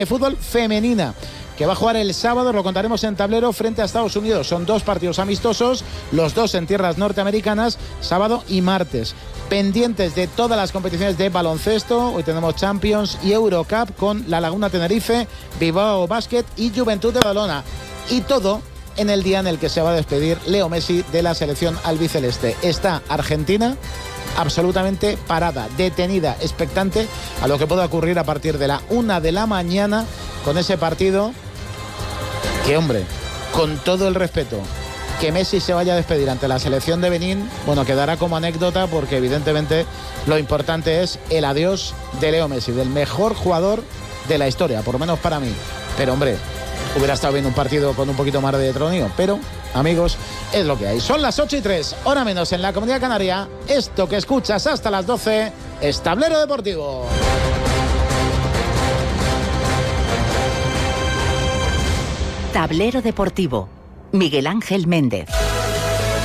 de fútbol femenina, que va a jugar el sábado, lo contaremos en Tablero, frente a Estados Unidos. Son 2 partidos amistosos, los 2 en tierras norteamericanas, sábado y martes. Pendientes de todas las competiciones de baloncesto, hoy tenemos Champions y Eurocup con La Laguna Tenerife, Bilbao Basket y Juventud de Badalona. Y todo en el día en el que se va a despedir Leo Messi de la selección albiceleste. Está Argentina absolutamente parada, detenida, expectante a lo que pueda ocurrir a partir de la 1 de la mañana con ese partido que, hombre, con todo el respeto, que Messi se vaya a despedir ante la selección de Benín, bueno, quedará como anécdota porque evidentemente lo importante es el adiós de Leo Messi, del mejor jugador de la historia, por lo menos para mí. Pero, hombre, hubiera estado bien un partido con un poquito más de troneo, pero, amigos, es lo que hay. Son las 8:03, hora menos en la Comunidad Canaria. Esto que escuchas hasta las 12 es Tablero Deportivo. Tablero Deportivo, Miguel Ángel Méndez.